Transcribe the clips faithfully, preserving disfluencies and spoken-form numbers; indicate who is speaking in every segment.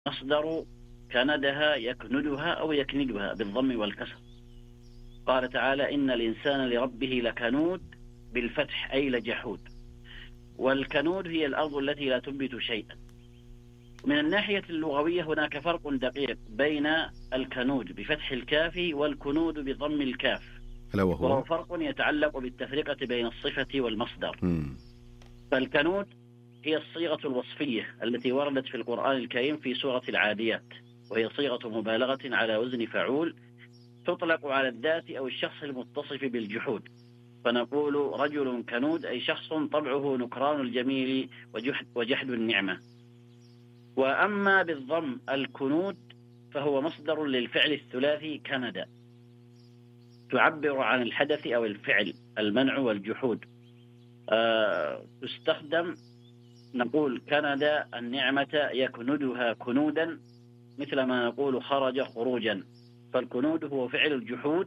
Speaker 1: مصدر كندها يكندها أو يكندها بالضم والكسر. قال تعالى: إن الإنسان لربه لكنود بالفتح أي لجحود. والكنود هي الأرض التي لا تنبت شيئا. من الناحية اللغوية هناك فرق دقيق بين الكنود بفتح الكاف والكنود بضم الكاف، وهو فرق يتعلق بالتفرقة بين الصفة والمصدر. م. فالكنود هي الصيغة الوصفية التي وردت في القرآن الكريم في سورة العاديات، وهي صيغة مبالغة على وزن فعول، تطلق على الذات أو الشخص المتصف بالجحود، فنقول رجل كنود أي شخص طبعه نكران الجميل وجحد, وجحد النعمة. وأما بالضم الكنود فهو مصدر للفعل الثلاثي كند، تعبر عن الحدث أو الفعل، المنع والجحود. أه تستخدم، نقول كند النعمة يكندها كنودا، مثل ما نقول خرج خروجا. فالكنود هو فعل الجحود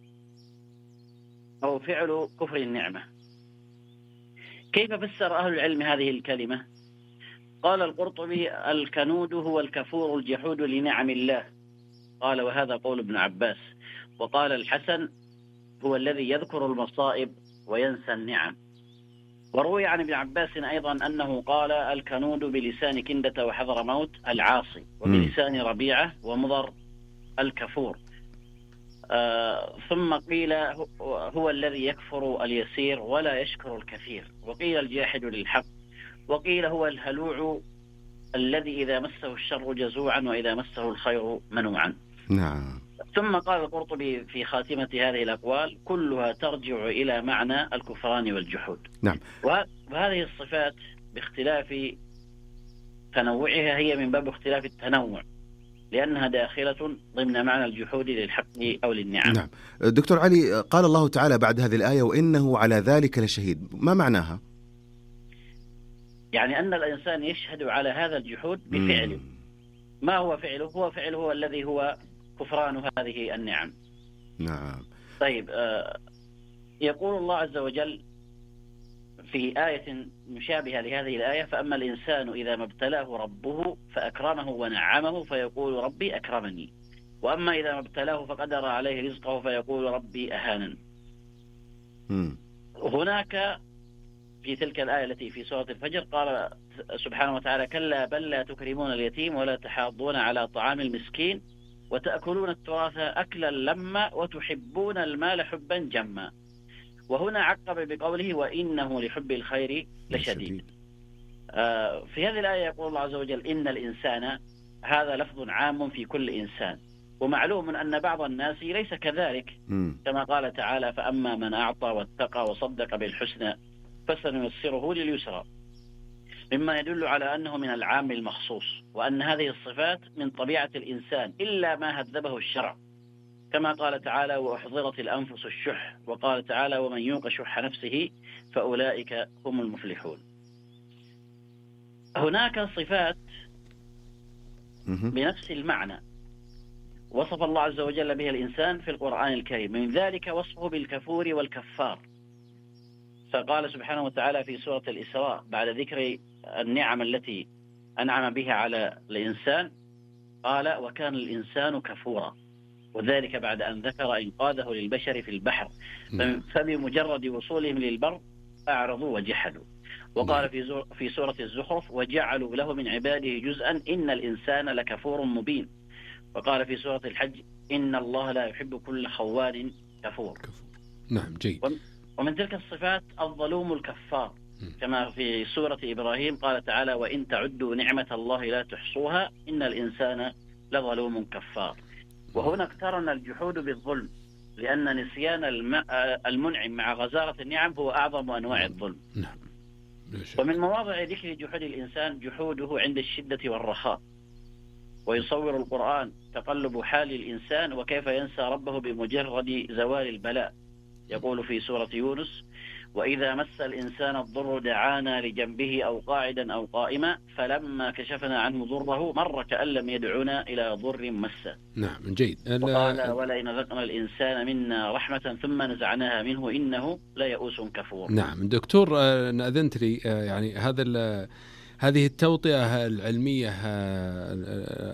Speaker 1: أو فعل كفر النعمة. كيف فسر أهل العلم هذه الكلمة؟ قال القرطبي: الكنود هو الكفور الجحود لنعم الله. قال: وهذا قول ابن عباس. وقال الحسن: هو الذي يذكر المصائب وينسى النعم. وروي عن ابن عباس أيضا أنه قال: الكنود بلسان كندة وحضر موت العاصي، وبلسان ربيعة ومضر الكفور. آه ثم قيل هو الذي يكفر اليسير ولا يشكر الكثير، وقيل الجاحد للحق، وقيل هو الهلوع الذي إذا مسه الشر جزوعا وإذا مسه الخير منوعا.
Speaker 2: نعم.
Speaker 1: ثم قال القرطبي في خاتمة هذه الأقوال: كلها ترجع إلى معنى الكفران والجحود.
Speaker 2: نعم.
Speaker 1: وهذه الصفات باختلاف تنوعها هي من باب اختلاف التنوع، لأنها داخلة ضمن معنى الجحود للحق أو للنعم.
Speaker 2: نعم. دكتور علي، قال الله تعالى بعد هذه الآية: وإنه على ذلك لشهيد. ما معناها؟
Speaker 1: يعني أن الإنسان يشهد على هذا الجحود بفعله. ما هو فعله؟ هو فعله هو الذي هو كفران هذه النعم.
Speaker 2: نعم.
Speaker 1: طيب، آه يقول الله عز وجل في آية مشابهة لهذه الآية: فأما الإنسان إذا ما ابتلاه ربه فأكرمه ونعمه فيقول ربي أكرمني، وأما إذا ما ابتلاه فقدر عليه رزقه فيقول ربي أهانن. م. هناك في تلك الآية التي في سورة الفجر قال سبحانه وتعالى: كلا بل لا تكرمون اليتيم ولا تحاضون على طعام المسكين وتأكلون التراث أكلا لما وتحبون المال حبا جما. وهنا عقب بقوله: وإنه لحب الخير لشديد. آه في هذه الآية يقول الله عز وجل: إن الإنسان، هذا لفظ عام في كل إنسان، ومعلوم أن بعض الناس ليس كذلك، م. كما قال تعالى: فأما من أعطى واتقى وصدق بالحسنى فسنيسره لليسرى، مما يدل على أنه من العام المخصوص، وأن هذه الصفات من طبيعة الإنسان إلا ما هذبه الشرع، كما قال تعالى: وأحضرت الأنفس الشح، وقال تعالى: ومن يوق شح نفسه فأولئك هم المفلحون. هناك صفات بنفس المعنى وصف الله عز وجل بها الإنسان في القرآن الكريم، من ذلك وصفه بالكفور والكفار. فقال سبحانه وتعالى في سورة الإسراء بعد ذكر النعم التي أنعم بها على الإنسان: قال: وكان الإنسان كفورا، وذلك بعد أن ذكر إنقاذه للبشر في البحر، فبمجرد وصولهم للبر أعرضوا وجحدوا. وقال في في سورة الزخرف: وجعلوا له من عباده جزءا إن الإنسان لكفور مبين. وقال في سورة الحج: إن الله لا يحب كل خوان كفور.
Speaker 2: نعم، جيد.
Speaker 1: ومن تلك الصفات الظلوم الكفار، كما في سورة إبراهيم قال تعالى: وإن تعدوا نعمة الله لا تحصوها إن الإنسان لظلوم كفار. وهنا اقترن الجحود بالظلم، لأن نسيان المنعم مع غزارة النعم هو أعظم أنواع الظلم.
Speaker 2: نعم.
Speaker 1: ومن مواضع ذكر جحود الإنسان جحوده عند الشدة والرخاء. ويصور القرآن تقلب حال الإنسان وكيف ينسى ربه بمجرد زوال البلاء. يقول في سورة يونس: وإذا مس الإنسان الضر دعانا لجنبه أو قاعدا أو قائما فلما كشفنا عنه ضره مر كأن لم يدعونا إلى ضر مسه.
Speaker 2: نعم، جيد.
Speaker 1: وقال: ولئن ذقنا الإنسان منا رحمة ثم نزعناها منه إنه ليئوس كفور.
Speaker 2: نعم دكتور، أذنت لي، يعني هذا
Speaker 3: هذه التوطئة العلمية